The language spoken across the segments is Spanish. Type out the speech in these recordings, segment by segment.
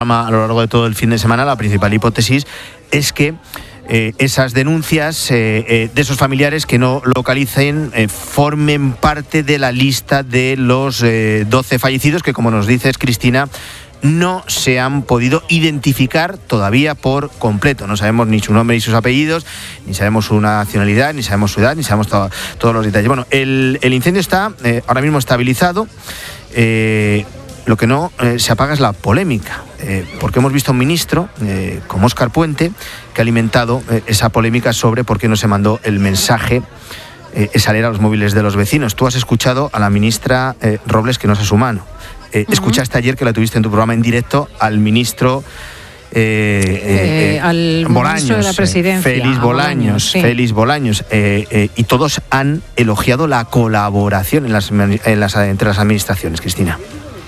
a lo largo de todo el fin de semana, la principal hipótesis es que esas denuncias de esos familiares que no localicen formen parte de la lista de los 12 fallecidos que, como nos dices, Cristina, no se han podido identificar todavía por completo. No sabemos ni su nombre ni sus apellidos, ni sabemos su nacionalidad, ni sabemos su edad, ni sabemos todos los detalles. Bueno, el incendio está ahora mismo estabilizado. Lo que no se apaga es la polémica, porque hemos visto a un ministro, como Óscar Puente, que ha alimentado esa polémica sobre por qué no se mandó el mensaje esa alerta a los móviles de los vecinos. Tú has escuchado a la ministra Robles, que no es a su mano. Escuchaste ayer, que la tuviste en tu programa en directo, al ministro al Bolaños, ministro de la Presidencia, Félix Bolaños, sí. Félix Bolaños, y todos han elogiado la colaboración entre las administraciones, Cristina.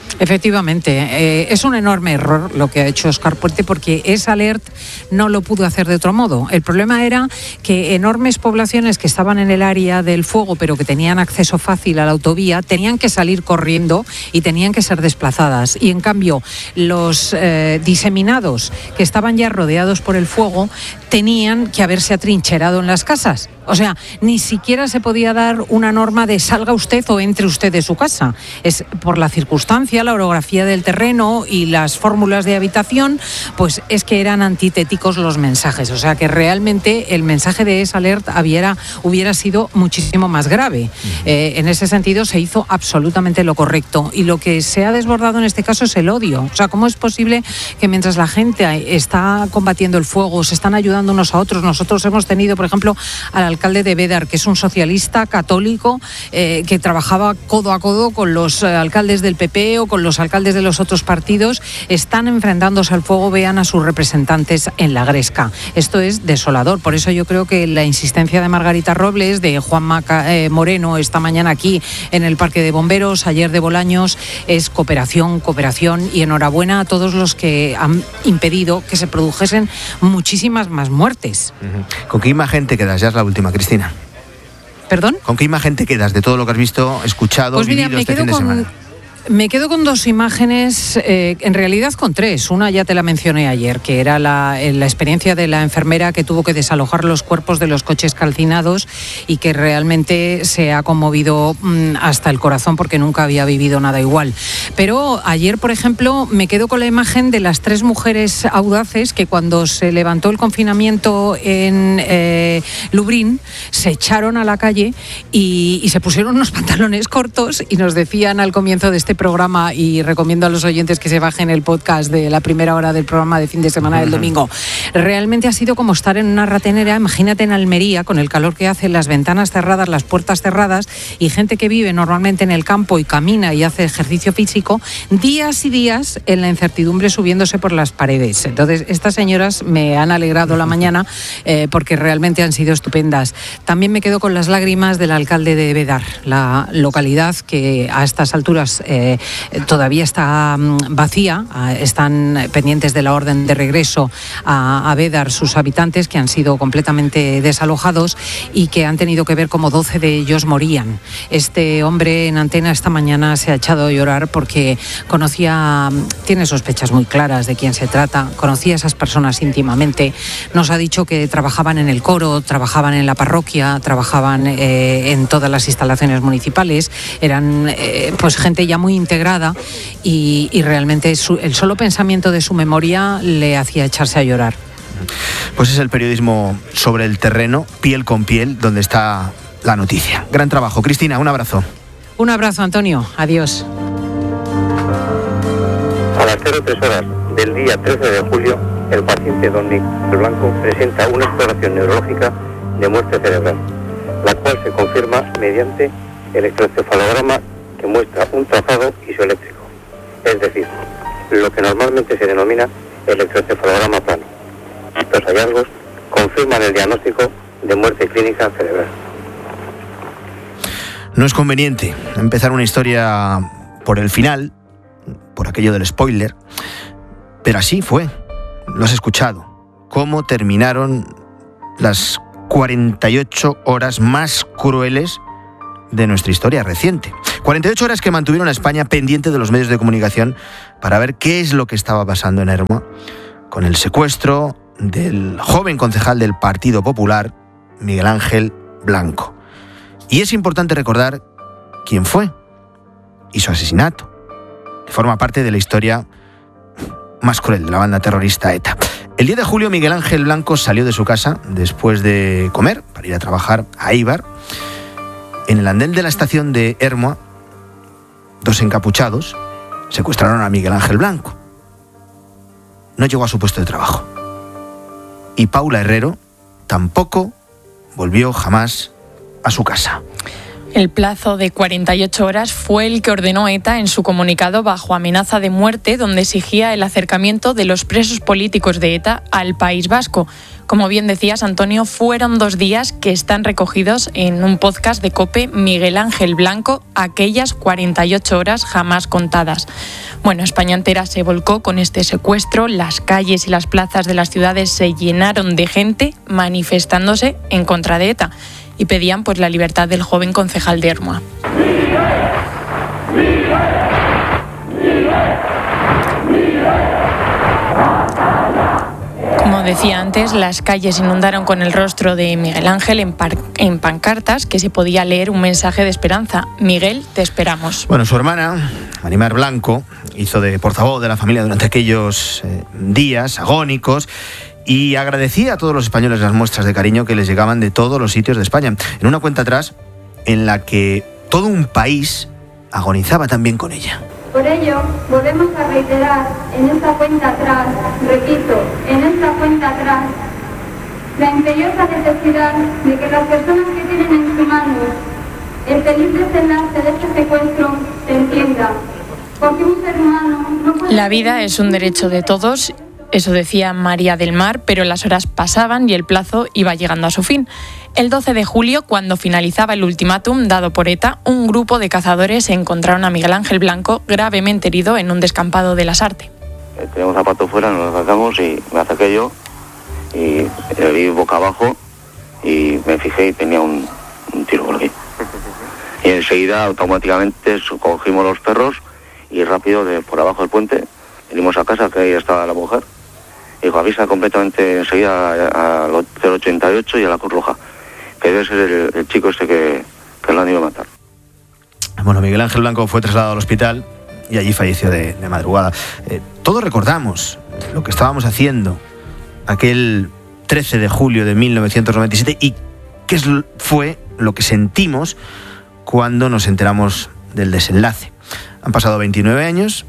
Efectivamente, es un enorme error lo que ha hecho Óscar Puente, porque esa alerta no lo pudo hacer de otro modo. El problema era que enormes poblaciones que estaban en el área del fuego, pero que tenían acceso fácil a la autovía, tenían que salir corriendo y tenían que ser desplazadas. Y en cambio, los diseminados que estaban ya rodeados por el fuego tenían que haberse atrincherado en las casas. O sea, ni siquiera se podía dar una norma de salga usted o entre usted de su casa. Es por la circunstancia, la orografía del terreno y las fórmulas de habitación, pues es que eran antitéticos los mensajes. O sea, que realmente el mensaje de esa alerta hubiera sido muchísimo más grave. En ese sentido se hizo absolutamente lo correcto. Y lo que se ha desbordado en este caso es el odio. O sea, ¿cómo es posible que mientras la gente está combatiendo el fuego, se están ayudando unos a otros? Nosotros hemos tenido, por ejemplo, al alcalde de Bédar, que es un socialista católico que trabajaba codo a codo con los alcaldes del PP o con los alcaldes de los otros partidos, están enfrentándose al fuego, vean a sus representantes en la Gresca. Esto es desolador. Por eso yo creo que la insistencia de Margarita Robles, de Juanma Moreno esta mañana aquí en el Parque de Bomberos, ayer de Bolaños, es cooperación, y enhorabuena a todos los que han impedido que se produjesen muchísimas más muertes. ¿Con qué imagen te quedas? Ya es la última, Cristina. ¿Perdón? ¿Con qué imagen te quedas de todo lo que has visto, escuchado, pues mira, vivido este fin de semana? Me quedo con dos imágenes, en realidad con tres. Una ya te la mencioné ayer, que era la experiencia de la enfermera que tuvo que desalojar los cuerpos de los coches calcinados y que realmente se ha conmovido hasta el corazón, porque nunca había vivido nada igual. Pero ayer, por ejemplo, me quedo con la imagen de las tres mujeres audaces que, cuando se levantó el confinamiento en Lublin, se echaron a la calle y se pusieron unos pantalones cortos, y nos decían al comienzo de este programa, y recomiendo a los oyentes que se bajen el podcast de la primera hora del programa de fin de semana del domingo, realmente ha sido como estar en una ratonera. Imagínate en Almería, con el calor que hace, las ventanas cerradas, las puertas cerradas, y gente que vive normalmente en el campo y camina y hace ejercicio físico, días y días en la incertidumbre, subiéndose por las paredes. Entonces, estas señoras me han alegrado la mañana, porque realmente han sido estupendas. También me quedo con las lágrimas del alcalde de Bédar, la localidad que a estas alturas todavía está vacía. Están pendientes de la orden de regreso a Bédar sus habitantes, que han sido completamente desalojados y que han tenido que ver cómo 12 de ellos morían. Este hombre en antena esta mañana se ha echado a llorar porque tiene sospechas muy claras de quién se trata, conocía a esas personas íntimamente. Nos ha dicho que trabajaban en el coro, trabajaban en la parroquia, trabajaban en todas las instalaciones municipales, eran pues gente ya muy integrada, y realmente el solo pensamiento de su memoria le hacía echarse a llorar. Pues es el periodismo sobre el terreno, piel con piel, donde está la noticia. Gran trabajo. Cristina, un abrazo. Un abrazo, Antonio. Adiós. A las 03 horas del día 13 de julio, el paciente don Nicolás Blanco presenta una exploración neurológica de muerte cerebral, la cual se confirma mediante electroencefalograma, que muestra un trazado isoeléctrico, es decir, lo que normalmente se denomina electroencefalograma plano. Estos hallazgos confirman el diagnóstico de muerte clínica cerebral. No es conveniente empezar una historia por el final, por aquello del spoiler, pero así fue. Lo has escuchado. Cómo terminaron las 48 horas más crueles de nuestra historia reciente. 48 horas que mantuvieron a España pendiente de los medios de comunicación para ver qué es lo que estaba pasando en Ermua con el secuestro del joven concejal del Partido Popular, Miguel Ángel Blanco. Y es importante recordar quién fue y su asesinato, que forma parte de la historia más cruel de la banda terrorista ETA. El 10 de julio Miguel Ángel Blanco salió de su casa después de comer para ir a trabajar a Éibar. En el andén de la estación de Ermua, 2 encapuchados secuestraron a Miguel Ángel Blanco. No llegó a su puesto de trabajo. Y Paula Herrero tampoco volvió jamás a su casa. El plazo de 48 horas fue el que ordenó ETA en su comunicado bajo amenaza de muerte, donde exigía el acercamiento de los presos políticos de ETA al País Vasco. Como bien decías, Antonio, fueron 2 días que están recogidos en un podcast de COPE, Miguel Ángel Blanco, aquellas 48 horas jamás contadas. Bueno, España entera se volcó con este secuestro, las calles y las plazas de las ciudades se llenaron de gente manifestándose en contra de ETA y pedían pues la libertad del joven concejal de Ermua. Como decía antes, las calles inundaron con el rostro de Miguel Ángel en pancartas que se podía leer un mensaje de esperanza. Miguel, te esperamos. Bueno, su hermana, Marimar Blanco, hizo de portavoz de la familia durante aquellos días agónicos y agradecía a todos los españoles las muestras de cariño que les llegaban de todos los sitios de España. En una cuenta atrás, en la que todo un país agonizaba también con ella. Por ello, volvemos a reiterar en esta cuenta atrás, repito, en esta cuenta atrás, la imperiosa necesidad de que las personas que tienen en su mano el feliz desenlace de este secuestro se entienda. Porque un ser humano no puede... La vida es un derecho de todos. Eso decía María del Mar, pero las horas pasaban y el plazo iba llegando a su fin. El 12 de julio, cuando finalizaba el ultimátum dado por ETA, un grupo de cazadores encontraron a Miguel Ángel Blanco gravemente herido en un descampado de Lasarte. Tenía un zapato fuera, nos lo sacamos y me acerqué yo y le vi boca abajo y me fijé y tenía un tiro por aquí. Y enseguida automáticamente cogimos los perros y rápido por abajo del puente venimos a casa, que ahí estaba la mujer. Dijo, avisa completamente enseguida al 088 y a la Cruz Roja, que debe ser el chico este que lo han ido a matar. Bueno, Miguel Ángel Blanco fue trasladado al hospital y allí falleció de madrugada. Todos recordamos lo que estábamos haciendo aquel 13 de julio de 1997 y qué fue lo que sentimos cuando nos enteramos del desenlace. Han pasado 29 años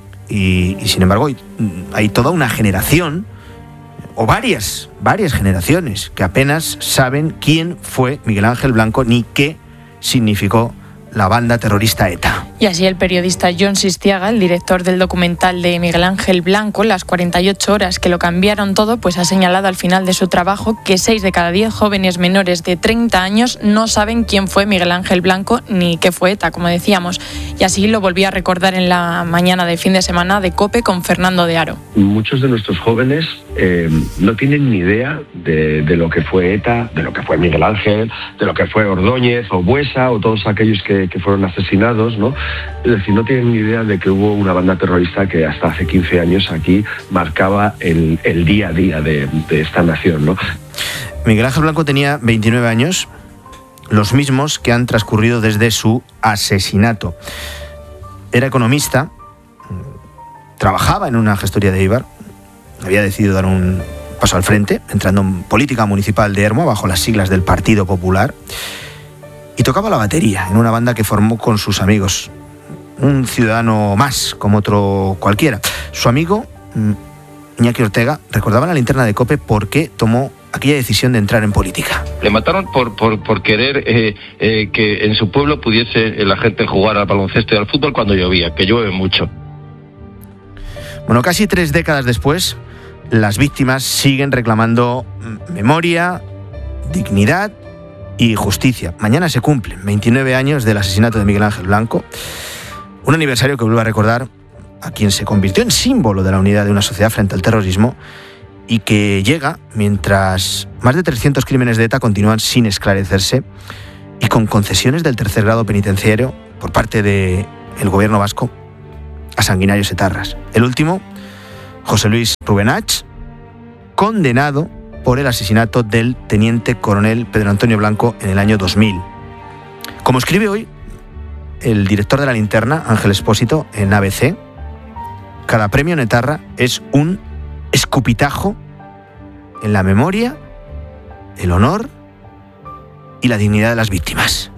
y sin embargo hay toda una generación, o varias generaciones, que apenas saben quién fue Miguel Ángel Blanco ni qué significó la banda terrorista ETA. Y así el periodista Jon Sistiaga, el director del documental de Miguel Ángel Blanco, las 48 horas que lo cambiaron todo, pues ha señalado al final de su trabajo que 6 de cada 10 jóvenes menores de 30 años no saben quién fue Miguel Ángel Blanco ni qué fue ETA, como decíamos. Y así lo volví a recordar en la mañana de fin de semana de COPE con Fernando de Aro. Muchos de nuestros jóvenes no tienen ni idea de lo que fue ETA, de lo que fue Miguel Ángel, de lo que fue Ordóñez o Buesa o todos aquellos que fueron asesinados, ¿no? Es decir, no tienen ni idea de que hubo una banda terrorista que hasta hace 15 años aquí marcaba el día a día de esta nación, ¿no? Miguel Ángel Blanco tenía 29 años, los mismos que han transcurrido desde su asesinato. Era economista, trabajaba en una gestoría de Éibar, había decidido dar un paso al frente, entrando en política municipal de Ermua bajo las siglas del Partido Popular, y tocaba la batería en una banda que formó con sus amigos. Un ciudadano más, como otro cualquiera. Su amigo, Iñaki Ortega, recordaba en la linterna de COPE por qué tomó aquella decisión de entrar en política. Le mataron por querer que en su pueblo pudiese la gente jugar al baloncesto y al fútbol cuando llovía, que llueve mucho. Bueno, casi 3 décadas después, las víctimas siguen reclamando memoria, dignidad y justicia. Mañana se cumplen 29 años del asesinato de Miguel Ángel Blanco, un aniversario que vuelve a recordar a quien se convirtió en símbolo de la unidad de una sociedad frente al terrorismo y que llega mientras más de 300 crímenes de ETA continúan sin esclarecerse y con concesiones del tercer grado penitenciario por parte del gobierno vasco a sanguinarios etarras. El último, José Luis Rubenach, condenado por el asesinato del teniente coronel Pedro Antonio Blanco en el año 2000. Como escribe hoy el director de La Linterna, Ángel Expósito, en ABC, cada premio en etarra es un escupitajo en la memoria, el honor y la dignidad de las víctimas.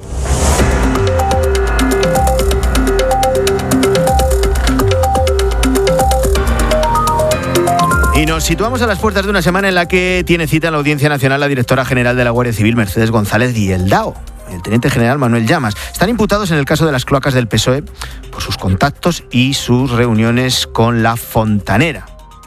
Y nos situamos a las puertas de una semana en la que tiene cita en la Audiencia Nacional la directora general de la Guardia Civil, Mercedes González Dieldao, el teniente general Manuel Llamas. Están imputados en el caso de las cloacas del PSOE por sus contactos y sus reuniones con la fontanera,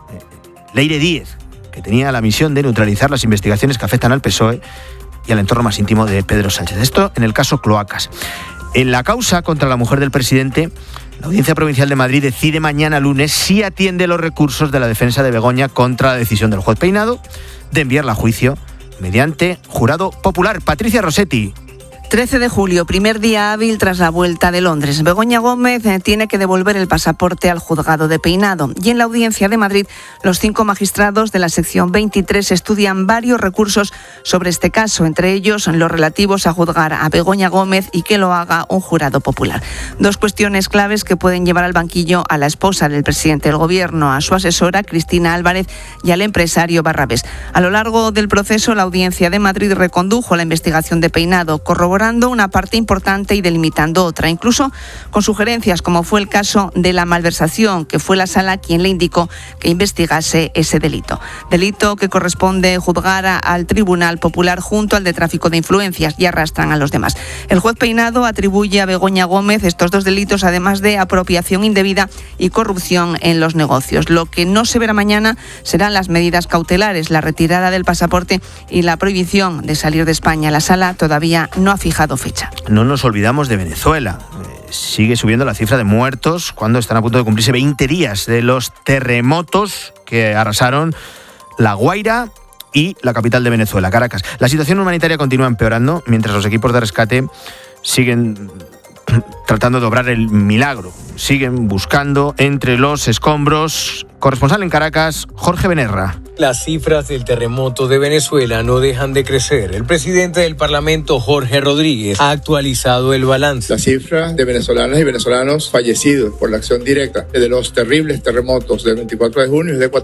Leire Díez, que tenía la misión de neutralizar las investigaciones que afectan al PSOE y al entorno más íntimo de Pedro Sánchez. Esto en el caso cloacas. En la causa contra la mujer del presidente, la Audiencia Provincial de Madrid decide mañana lunes si atiende los recursos de la defensa de Begoña contra la decisión del juez Peinado de enviarla a juicio mediante jurado popular. Patricia Rossetti. 13 de julio, primer día hábil tras la vuelta de Londres. Begoña Gómez tiene que devolver el pasaporte al juzgado de Peinado. Y en la Audiencia de Madrid, los 5 magistrados de la sección 23 estudian varios recursos sobre este caso, entre ellos los relativos a juzgar a Begoña Gómez y que lo haga un jurado popular. 2 cuestiones claves que pueden llevar al banquillo a la esposa del presidente del Gobierno, a su asesora Cristina Álvarez y al empresario Barrabés. A lo largo del proceso, la Audiencia de Madrid recondujo la investigación de Peinado, corroborando una parte importante y delimitando otra, incluso con sugerencias como fue el caso de la malversación, que fue la Sala quien le indicó que investigase ese delito. Delito que corresponde juzgar al Tribunal Popular junto al de tráfico de influencias, y arrastran a los demás. El juez Peinado atribuye a Begoña Gómez estos 2 delitos, además de apropiación indebida y corrupción en los negocios. Lo que no se verá mañana serán las medidas cautelares, la retirada del pasaporte y la prohibición de salir de España. La Sala todavía no ha fijado fecha. No nos olvidamos de Venezuela. Sigue subiendo la cifra de muertos cuando están a punto de cumplirse 20 días de los terremotos que arrasaron La Guaira y la capital de Venezuela, Caracas. La situación humanitaria continúa empeorando mientras los equipos de rescate siguen tratando de obrar el milagro. Siguen buscando entre los escombros. Corresponsal en Caracas, Jorge Benerra. Las cifras del terremoto de Venezuela no dejan de crecer. El presidente del Parlamento, Jorge Rodríguez, ha actualizado el balance. La cifra de venezolanas y venezolanos fallecidos por la acción directa de los terribles terremotos del 24 de junio es de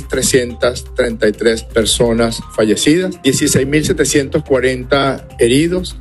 4.333 personas fallecidas, 16.740 heridos,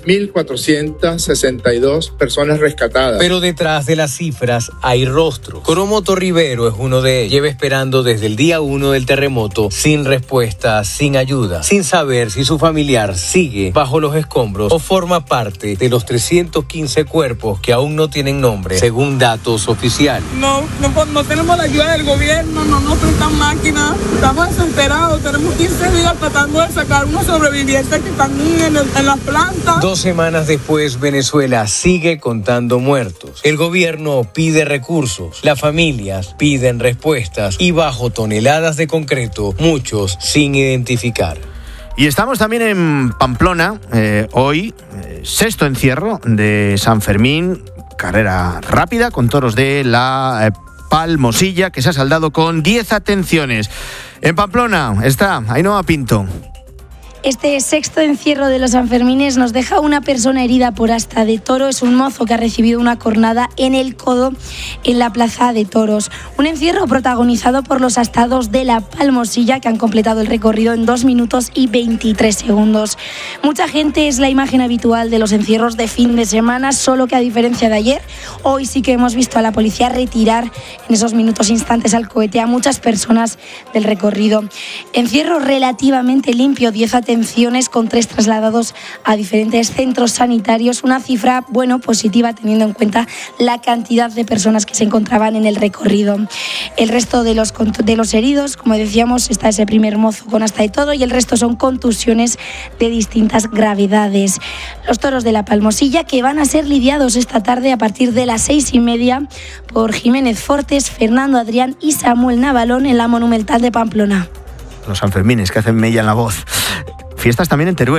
6.462 personas rescatadas. Pero detrás de las cifras hay rostros. Coromoto Rivero es uno de ellos. Lleva esperando desde el día 1 del terremoto, sin respuesta, sin ayuda, sin saber si su familiar sigue bajo los escombros o forma parte de los 315 cuerpos que aún no tienen nombre, según datos oficiales. No tenemos la ayuda del gobierno, no nos prestan máquinas, estamos desesperados, tenemos 15 días tratando de sacar unos sobrevivientes que están en las plantas. 2 semanas después, Venezuela sigue contando muertos. El gobierno pide recursos, las familias piden respuestas y bajo toneladas de concreto, muchos sin identificar. Y estamos también en Pamplona, hoy, 6º encierro de San Fermín, carrera rápida con toros de la Palmosilla, que se ha saldado con 10 atenciones. En Pamplona está Ainhoa Pinto. Este 6º encierro de los Sanfermines nos deja una persona herida por asta de toro. Es un mozo que ha recibido una cornada en el codo en la plaza de toros. Un encierro protagonizado por los astados de la Palmosilla, que han completado el recorrido en 2 minutos y 23 segundos. Mucha gente, es la imagen habitual de los encierros de fin de semana, solo que a diferencia de ayer, hoy sí que hemos visto a la policía retirar en esos minutos instantes al cohete a muchas personas del recorrido. Encierro relativamente limpio, 10 atenciones con 3 trasladados a diferentes centros sanitarios, una cifra, positiva teniendo en cuenta la cantidad de personas que se encontraban en el recorrido. El resto de los heridos, como decíamos, está ese primer mozo con asta de todo y el resto son contusiones de distintas gravedades. Los toros de la Palmosilla, que van a ser lidiados esta tarde a partir de las 6:30 por Jiménez Fortes, Fernando Adrián y Samuel Navalón en la Monumental de Pamplona. Los Sanfermines que hacen mella en la voz. Fiestas también en Teruel.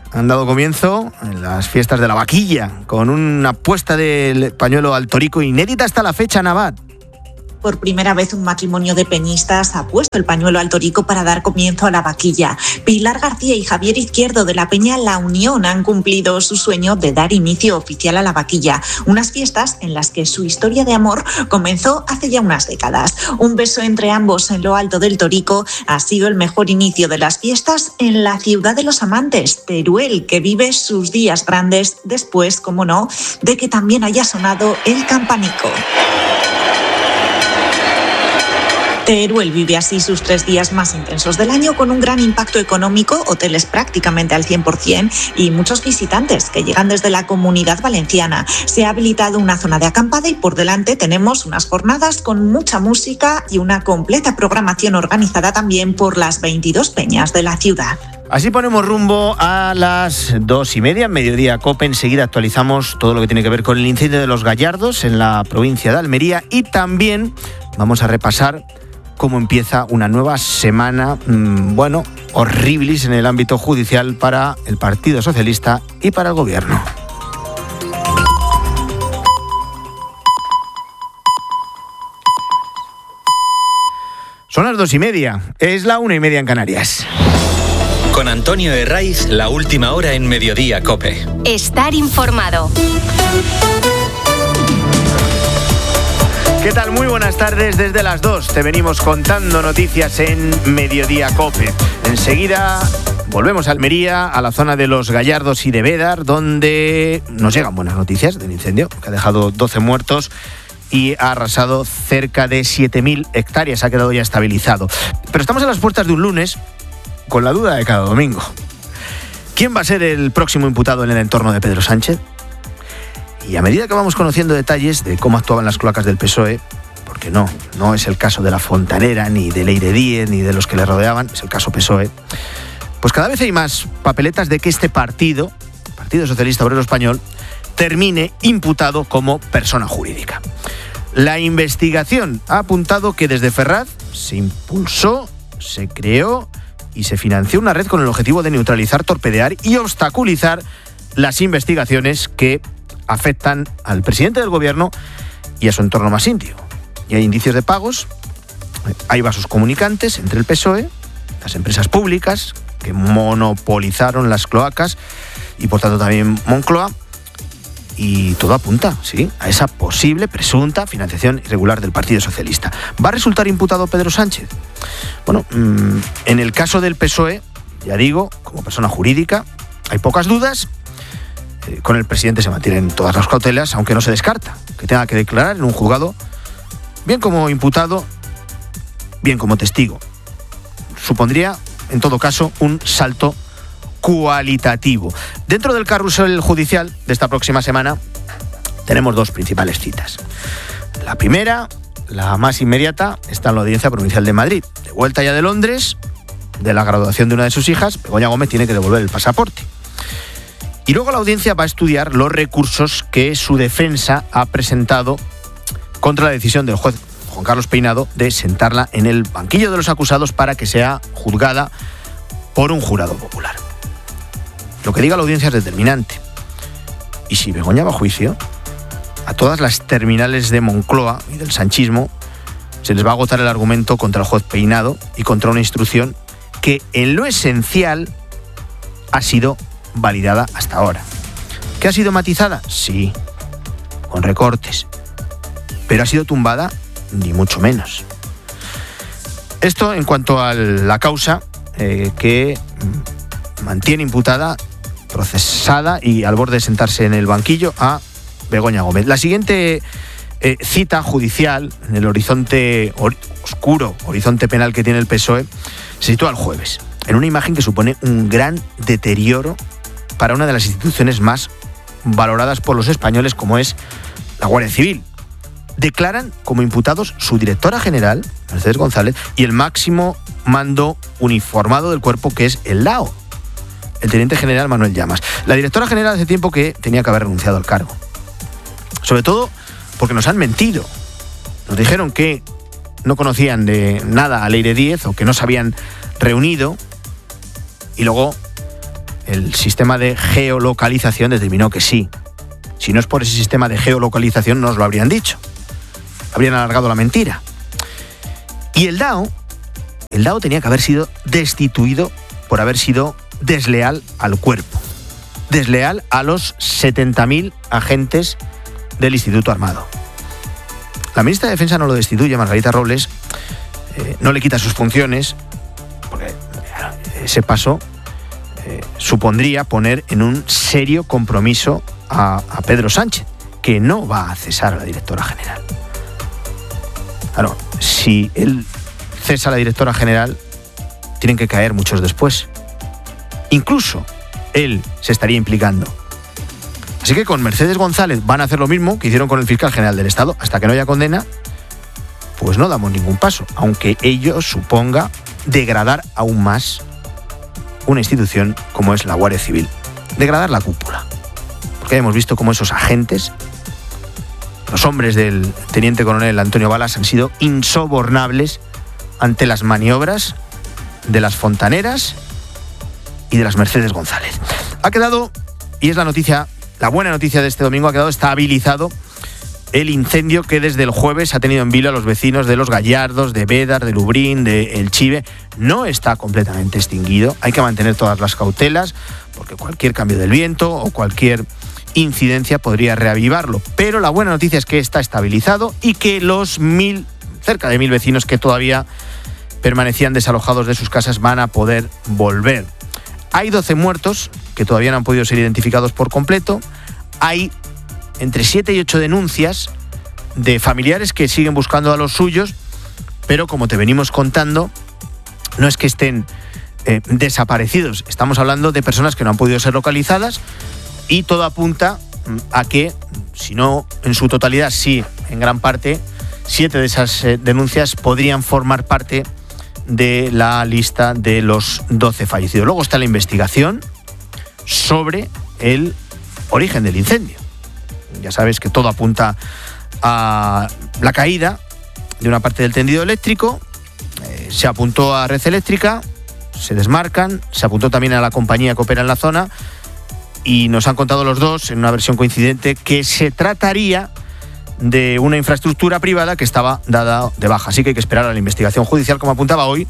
han dado comienzo en las fiestas de la vaquilla, con una puesta del pañuelo al torico inédita hasta la fecha, Navat. Por primera vez un matrimonio de peñistas ha puesto el pañuelo al torico para dar comienzo a la vaquilla. Pilar García y Javier Izquierdo de la Peña La Unión han cumplido su sueño de dar inicio oficial a la vaquilla. Unas fiestas en las que su historia de amor comenzó hace ya unas décadas. Un beso entre ambos en lo alto del torico ha sido el mejor inicio de las fiestas en la ciudad de los amantes, Teruel, que vive sus días grandes después, como no, de que también haya sonado el campanico. Teruel vive así sus 3 días más intensos del año con un gran impacto económico, hoteles prácticamente al 100% y muchos visitantes que llegan desde la Comunidad Valenciana. Se ha habilitado una zona de acampada y por delante tenemos unas jornadas con mucha música y una completa programación organizada también por las 22 peñas de la ciudad. Así ponemos rumbo a las 2:30, mediodía COPE. Enseguida actualizamos todo lo que tiene que ver con el incendio de los Gallardos en la provincia de Almería y también vamos a repasar cómo empieza una nueva semana, horribilis en el ámbito judicial para el Partido Socialista y para el Gobierno. Son las 2:30, es la 1:30 en Canarias. Con Antonio Herraiz, la última hora en Mediodía COPE. Estar informado. ¿Qué tal? Muy buenas tardes. Desde las 2 te venimos contando noticias en Mediodía COPE. Enseguida volvemos a Almería, a la zona de los Gallardos y de Bédar, donde nos llegan buenas noticias del incendio, que ha dejado 12 muertos y ha arrasado cerca de 7.000 hectáreas. Ha quedado ya estabilizado. Pero estamos a las puertas de un lunes con la duda de cada domingo. ¿Quién va a ser el próximo imputado en el entorno de Pedro Sánchez? Y a medida que vamos conociendo detalles de cómo actuaban las cloacas del PSOE, porque no es el caso de la Fontanera, ni de Leire Díez, ni de los que le rodeaban, es el caso PSOE, pues cada vez hay más papeletas de que este partido, el Partido Socialista Obrero Español, termine imputado como persona jurídica. La investigación ha apuntado que desde Ferraz se impulsó, se creó y se financió una red con el objetivo de neutralizar, torpedear y obstaculizar las investigaciones que afectan al presidente del gobierno y a su entorno más íntimo. Y hay indicios de pagos, hay vasos comunicantes entre el PSOE, las empresas públicas que monopolizaron las cloacas y por tanto también Moncloa, y todo apunta, sí, a esa posible presunta financiación irregular del Partido Socialista. ¿Va a resultar imputado Pedro Sánchez? Bueno, en el caso del PSOE, ya digo, como persona jurídica, hay pocas dudas. Con el presidente se mantienen todas las cautelas, aunque no se descarta que tenga que declarar en un juzgado, bien como imputado, bien como testigo. Supondría, en todo caso, un salto cualitativo. Dentro del carrusel judicial de esta próxima semana tenemos 2 principales citas. La primera, la más inmediata, está en la Audiencia Provincial de Madrid. De vuelta ya de Londres, de la graduación de una de sus hijas, Begoña Gómez tiene que devolver el pasaporte. Y luego la audiencia va a estudiar los recursos que su defensa ha presentado contra la decisión del juez Juan Carlos Peinado de sentarla en el banquillo de los acusados para que sea juzgada por un jurado popular. Lo que diga la audiencia es determinante. Y si Begoña va a juicio, a todas las terminales de Moncloa y del sanchismo se les va a agotar el argumento contra el juez Peinado y contra una instrucción que en lo esencial ha sido validada hasta ahora. ¿Que ha sido matizada? Sí, con recortes. Pero ha sido tumbada, ni mucho menos. Esto en cuanto a la causa que mantiene imputada, procesada y al borde de sentarse en el banquillo a Begoña Gómez. La siguiente cita judicial en el horizonte oscuro, horizonte penal que tiene el PSOE, se sitúa el jueves, en una imagen que supone un gran deterioro para una de las instituciones más valoradas por los españoles, como es la Guardia Civil. Declaran como imputados su directora general, Mercedes González, y el máximo mando uniformado del cuerpo, que es el LAO, el teniente general Manuel Llamas. La directora general hace tiempo que tenía que haber renunciado al cargo. Sobre todo porque nos han mentido. Nos dijeron que no conocían de nada a Leire Díez o que no se habían reunido, y luego el sistema de geolocalización determinó que sí. Si no es por ese sistema de geolocalización, no os lo habrían dicho. Habrían alargado la mentira. Y el DAO tenía que haber sido destituido por haber sido desleal al cuerpo. Desleal a los 70.000 agentes del Instituto Armado. La ministra de Defensa no lo destituye, Margarita Robles, no le quita sus funciones, porque ese paso supondría poner en un serio compromiso a Pedro Sánchez, que no va a cesar a la directora general. Claro, si él cesa a la directora general, tienen que caer muchos después. Incluso él se estaría implicando. Así que con Mercedes González van a hacer lo mismo que hicieron con el fiscal general del Estado. Hasta que no haya condena, pues no damos ningún paso, aunque ello suponga degradar aún más una institución como es la Guardia Civil. Degradar la cúpula. Porque hemos visto cómo esos agentes, los hombres del teniente coronel Antonio Balas, han sido insobornables ante las maniobras de las fontaneras y de las Mercedes González. Ha quedado, y es la buena noticia de este domingo, ha quedado estabilizado el incendio que desde el jueves ha tenido en vilo a los vecinos de Los Gallardos, de Bédar, de Lubrín, de El Chive. No está completamente extinguido, hay que mantener todas las cautelas, porque cualquier cambio del viento o cualquier incidencia podría reavivarlo. Pero la buena noticia es que está estabilizado y que los cerca de 1.000 vecinos que todavía permanecían desalojados de sus casas van a poder volver. Hay 12 muertos que todavía no han podido ser identificados por completo. Hay entre 7 y 8 denuncias de familiares que siguen buscando a los suyos, pero como te venimos contando, no es que estén desaparecidos. Estamos hablando de personas que no han podido ser localizadas y todo apunta a que, si no en su totalidad, sí en gran parte, 7 de esas denuncias podrían formar parte de la lista de los 12 fallecidos. Luego está la investigación sobre el origen del incendio. Ya sabes que todo apunta a la caída de una parte del tendido eléctrico. Se apuntó a Red Eléctrica, se desmarcan, se apuntó también a la compañía que opera en la zona y nos han contado los dos, en una versión coincidente, que se trataría de una infraestructura privada que estaba dada de baja. Así que hay que esperar a la investigación judicial, como apuntaba hoy,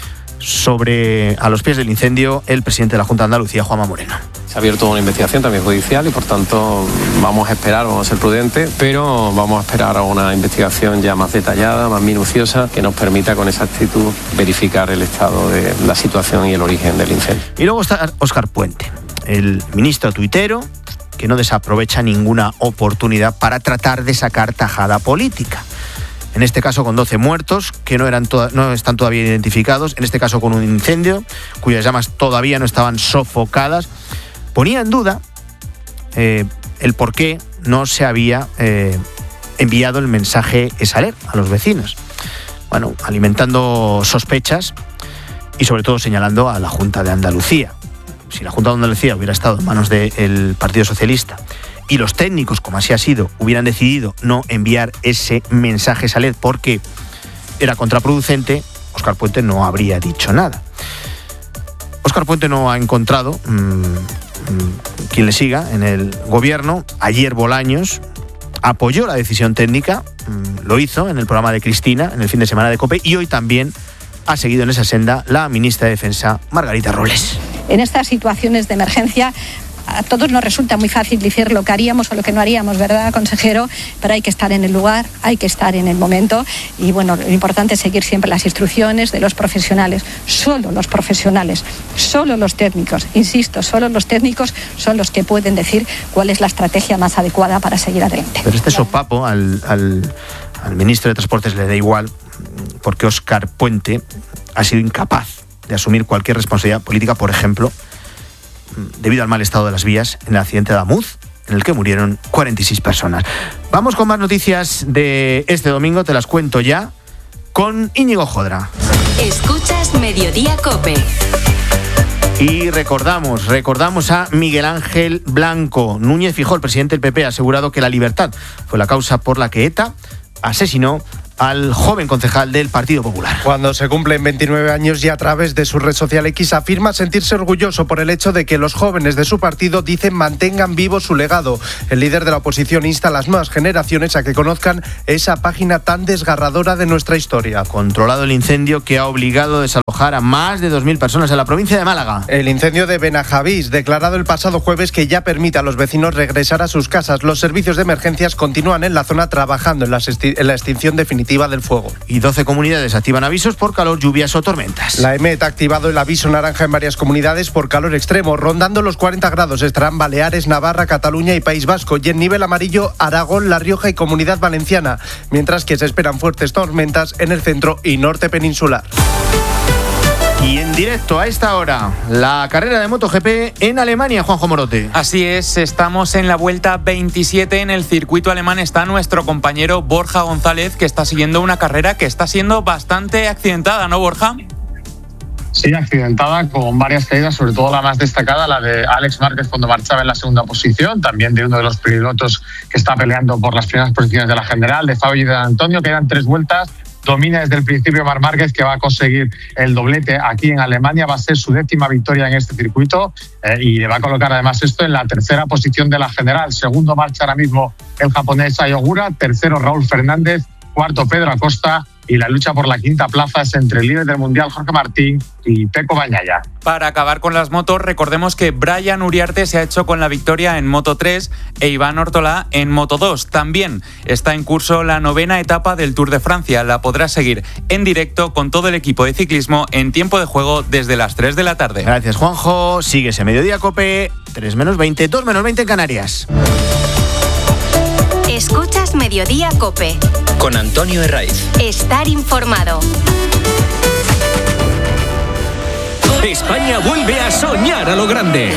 a los pies del incendio, el presidente de la Junta de Andalucía, Juanma Moreno. Se ha abierto una investigación también judicial y por tanto vamos a ser prudentes, pero vamos a esperar a una investigación ya más detallada, más minuciosa, que nos permita con exactitud verificar el estado de la situación y el origen del incendio. Y luego está Óscar Puente, el ministro tuitero, que no desaprovecha ninguna oportunidad para tratar de sacar tajada política. En este caso con 12 muertos que no están todavía identificados, en este caso con un incendio cuyas llamas todavía no estaban sofocadas. Ponía en duda el por qué no se había enviado el mensaje Esaler a los vecinos. Bueno, alimentando sospechas y sobre todo señalando a la Junta de Andalucía. Si la Junta de Andalucía hubiera estado en manos del Partido Socialista y los técnicos, como así ha sido, hubieran decidido no enviar ese mensaje Saler porque era contraproducente, Óscar Puente no habría dicho nada. Óscar Puente no ha encontrado quien le siga en el gobierno. Ayer Bolaños apoyó la decisión técnica, lo hizo en el programa de Cristina, en el fin de semana de COPE, y hoy también ha seguido en esa senda la ministra de Defensa, Margarita Robles. En estas situaciones de emergencia a todos nos resulta muy fácil decir lo que haríamos o lo que no haríamos, ¿verdad, consejero? Pero hay que estar en el lugar, hay que estar en el momento y bueno, lo importante es seguir siempre las instrucciones de los profesionales. Solo los profesionales, solo los técnicos, insisto, solo los técnicos son los que pueden decir cuál es la estrategia más adecuada para seguir adelante. Pero este sopapo al ministro de Transportes le da igual porque Óscar Puente ha sido incapaz de asumir cualquier responsabilidad política, por ejemplo, debido al mal estado de las vías en el accidente de Amuz, en el que murieron 46 personas. Vamos con más noticias de este domingo, te las cuento ya, con Íñigo Jodra. Escuchas Mediodía COPE. Y recordamos a Miguel Ángel Blanco. Núñez Feijóo, el presidente del PP, ha asegurado que la libertad fue la causa por la que ETA asesinó al joven concejal del Partido Popular. Cuando se cumplen 29 años y a través de su red social X afirma sentirse orgulloso por el hecho de que los jóvenes de su partido dicen mantengan vivo su legado. El líder de la oposición insta a las nuevas generaciones a que conozcan esa página tan desgarradora de nuestra historia. Controlado el incendio que ha obligado a desalojar a más de 2.000 personas en la provincia de Málaga. El incendio de Benajavís, declarado el pasado jueves, que ya permite a los vecinos regresar a sus casas. Los servicios de emergencias continúan en la zona trabajando en la extinción definitiva del fuego. Y 12 comunidades activan avisos por calor, lluvias o tormentas. La EMET ha activado el aviso naranja en varias comunidades por calor extremo. Rondando los 40 grados estarán Baleares, Navarra, Cataluña y País Vasco. Y en nivel amarillo, Aragón, La Rioja y Comunidad Valenciana. Mientras que se esperan fuertes tormentas en el centro y norte peninsular. Y en directo a esta hora, la carrera de MotoGP en Alemania, Juanjo Morote. Así es, estamos en la vuelta 27. En el circuito alemán está nuestro compañero Borja González, que está siguiendo una carrera que está siendo bastante accidentada, ¿no, Borja? Sí, accidentada, con varias caídas, sobre todo la más destacada, la de Alex Márquez cuando marchaba en la segunda posición, también de uno de los pilotos que está peleando por las primeras posiciones de la general, de Fabio y de Antonio. Quedan 3 vueltas. Domina desde el principio Marc Márquez, que va a conseguir el doblete aquí en Alemania. Va a ser su 10ª victoria en este circuito y le va a colocar además esto en la 3ª posición de la general. Segundo marcha ahora mismo el japonés Ai Ogura, tercero Raúl Fernández, cuarto Pedro Acosta, y la lucha por la 5ª plaza es entre el líder del Mundial Jorge Martín y Pecco Bagnaia. Para acabar con las motos, recordemos que Brian Uriarte se ha hecho con la victoria en Moto 3 e Iván Ortolá en Moto 2. También está en curso la 9ª etapa del Tour de Francia. La podrás seguir en directo con todo el equipo de ciclismo en tiempo de juego desde las 3 de la tarde. Gracias, Juanjo. Sigues en Mediodía Cope, 3 menos 20, 2 menos 20 en Canarias. Escuchas Mediodía Cope. Con Antonio Herraiz. Estar informado. España vuelve a soñar a lo grande.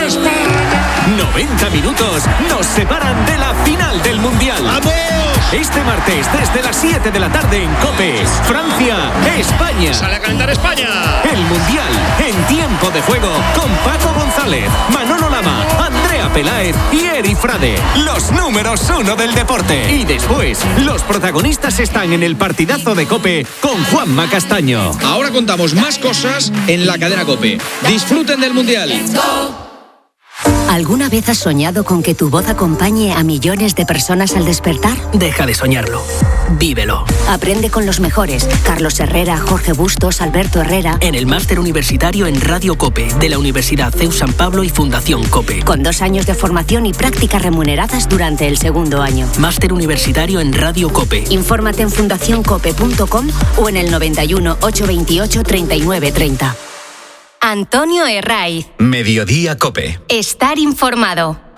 90 minutos nos separan de la final del Mundial. ¡Vamos! Este martes desde las 7 de la tarde en COPE. Francia, España. Sale a calentar España. El Mundial en tiempo de juego con Paco González, Manolo Lama, Andrea Peláez y Eri Frade. Los números 1 del deporte. Y después, los protagonistas están en el partidazo de COPE con Juanma Castaño. Ahora contamos más cosas en la cadena COPE. Disfruten del Mundial. ¿Alguna vez has soñado con que tu voz acompañe a millones de personas al despertar? Deja de soñarlo. Vívelo. Aprende con los mejores. Carlos Herrera, Jorge Bustos, Alberto Herrera. En el máster universitario en Radio COPE de la Universidad CEU San Pablo y Fundación COPE. Con 2 años de formación y prácticas remuneradas durante el segundo año. Máster universitario en Radio COPE. Infórmate en fundacioncope.com o en el 91 828 3930. Antonio Herraiz. Mediodía Cope. Estar informado.